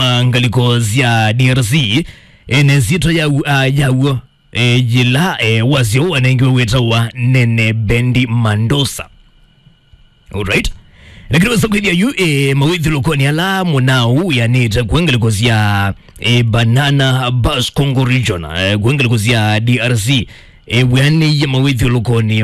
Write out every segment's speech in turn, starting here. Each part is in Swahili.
mangaliko zya DRC enezito yawo jila wazio wanengiwe weta wa Nene Bendi Mandosa. Alright. Lakini wasa kuhidia yu mawidhi lukoni ala munau ya nita kuengaliko zya Banana Bus Congo Region kuengaliko zya DRC wani ya mawidhi lukoni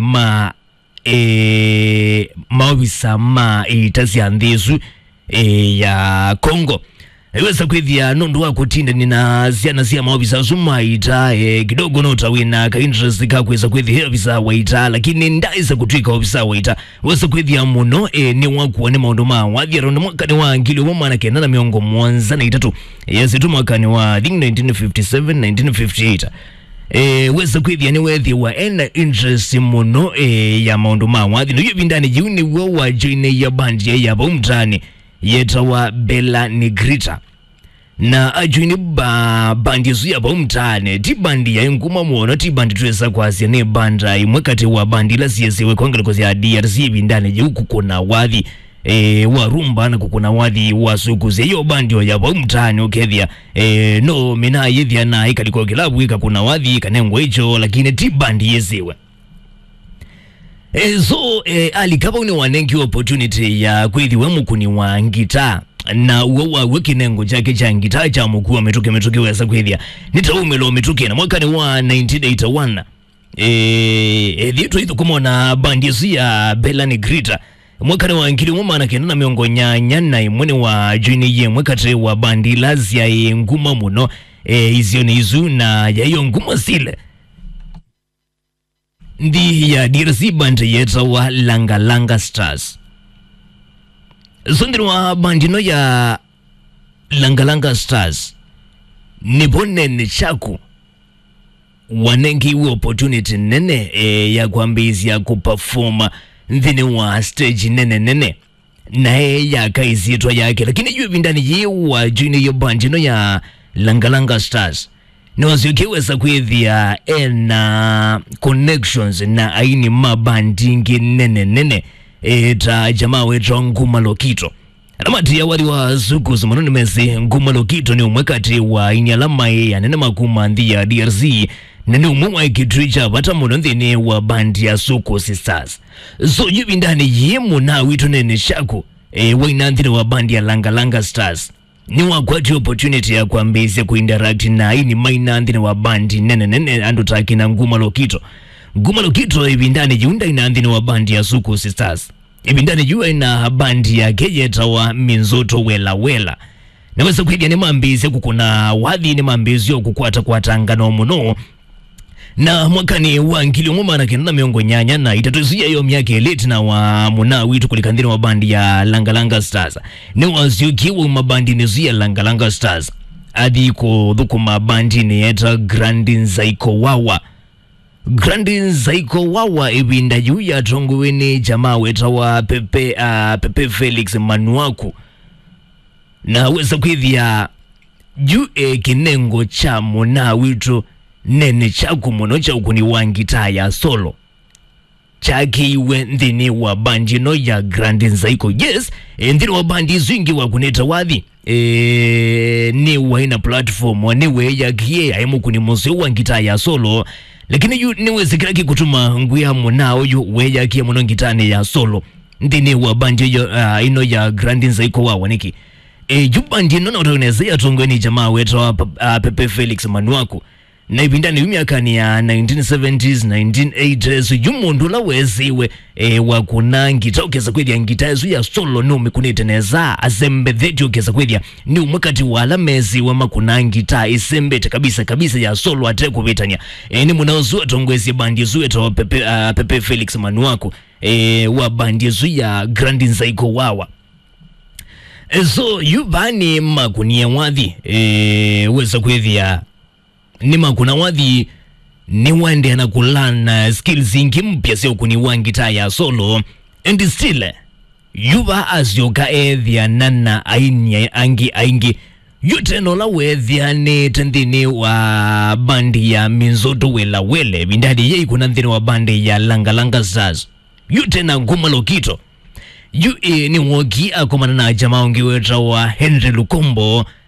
mawisa itasi andezu ya Congo. Wesa kuhidia nundu wa kutinda nina zia mawisa zuma ita kidogo nota wina ka interest ka kwesa kuhidia visa waita lakini ndaisa kutuika wabisa waita. Wesa kuhidia muno ni wakuwa ni maunduma wadhi ya ronda mwaka ni wa ngili wama na kenana miongo mwanza na itatu yasi tu mwaka ni wa 1957-1958. Wesa kuhidia ni wethi wa ena interest muno ya maunduma wadhi na yu bindani jiuni wawa joine ya bandi ya baumtani yeta wa Bella Negrita na ajuini bandi ya baumtane ti bandi ya nguma muono ti bandi tuweza kwa asia ne banda imwekati wa bandi la siyesewe kwa ngalikozi ya DRC bindane je kukuna wadhi warumba na kukuna wadhi wasukuze yo bandi ya baumtane ukethia no mina yethia na ikaliko kilabu ikakuna wadhi kanengwa icho lakini ti bandi yesewe. So alikapa uni wanengi opportunity ya kweithi wemu kuni wa ngita na uwa wekinengo chake cha ngita cha mkuu metoke wesa kweithi nita umelo metoke na mwaka ni wa 1981 dhito hitu kumona bandi ya Bella Negrita mwaka ni wa ngili mwema na kenana miongo nyana imwene wa joini ye mwekate wa bandi lazia nguma muno izioni izu na ya iyo nguma sile ndi ya DRC bandi yeta wa Langa Stars. Sondiri wa bandi no ya Langa Stars nipone ni chaku wanengi uwe opportunity nene ya kuambizi ya kuperforma ndhini wa stage nene na ya kaizitwa yake lakini yu vindani ye wa juni ya bandi no ya Langa Stars na waziukiweza kuhithia na connections na aini mabandingi nene ta jamaa wetra Nguma Lokito anamati ya wali wa zuku sumanoni mesi Nguma Lokito ni umwekati wa inyalama ya nene makuma ndi ya DRC nene umwa ikitricha bata muno ndhini wa bandi ya Suku Sisters. So yubi ndani yimu na wito nene shaku waina ndhini wa bandi ya Langa Stars ni wakwati opportunity ya kuambezi kuinteract na ini maina andhini wa bandi nene andutaki na Nguma Lokito. Nguma Lokito ibindani jiunda ina andhini wa bandi ya Suku Sisters. Ibindani jua ina bandi ya Kejeta wa Minzoto Wela. Na wesa kuhidia ni maambezi kukuna wadhi ni maambezi yo kukwata kwa tangano muno. Na mwakani wa ngili umuma na kinana miongo nyanya na itatuzuia yo miyake elite na wa muna witu kulikandhini wa bandi ya Langa Stars. Ni waziukiwa mabandi nizuia Langa Stars. Adi kudhuku mabandi ni eta Grandin Zaiko Wawa ibinda juu ya tonguweni jamaa weta wa Pepe Felix Manuaku. Na wesa kuhithia juu kinengo cha muna witu nene chaku muno cha ukuni wangita ya solo chaki iwe ndhini wa bandi no ya Grandin Zaiko. Yes, ndhini wa bandi zwingi wa kuneta wadhi ni waina platform waniwe ya kie aimu kuni musi wangita ya solo lakini yu niwe zikiraki kutuma nguya munao yu we ya kie muno ngitane ya solo ndhini wa bandi ino ya Grandin Zaiko wawa niki yu bandi nona utaunezea tongweni jamaa wetu wa Pepe Felix Manuaku na ibindani umiaka ni ya 1970s 1980s yumundu la weziwe wakuna ngita ukeza kwedya ngita yesu ya solo numi kuniteneza azembe dheti ukeza kwedya ni umwakati wala mezi wa makuna ngita isembete kabisa ya solo ate kubitania ni munaozua tongwezi bandi yesu wa Pepe Felix Manuaku wa bandi yesu ya Grandin Zaiko wawa. So yubani makunia wadhi weza kwedya ni makuna wadhi ni wende anakulana skills ingi mpya sio kuni wangita ya solo and still yuba azyoka edhia nana aini aingi yuteno la wedhia ni tendini wa bandi ya Minzoto Wela bindadi yei kuna ndhini wa bandi ya Langa Stars yutena Nguma Lokito yu ni wogi akomana na jamaa ungi wetra wa Henry Lukombo